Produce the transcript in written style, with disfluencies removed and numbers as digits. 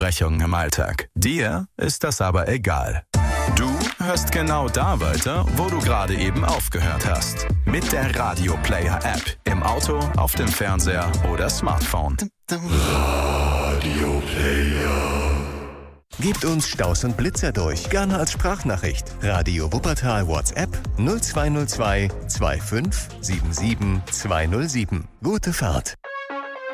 Unterbrechungen im Alltag. Dir ist das aber egal. Du hörst genau da weiter, wo du gerade eben aufgehört hast. Mit der Radio Player App. Im Auto, auf dem Fernseher oder Smartphone. Radio Player. Gebt uns Staus und Blitzer durch, gerne als Sprachnachricht. Radio Wuppertal WhatsApp 0202 25 77 207. Gute Fahrt.